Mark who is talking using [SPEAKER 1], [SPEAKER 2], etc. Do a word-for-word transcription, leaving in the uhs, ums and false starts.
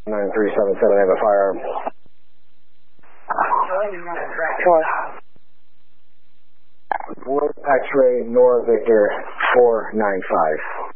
[SPEAKER 1] nine three seven seven, I have a firearm. Come on. X-ray Nora Victor four nine five.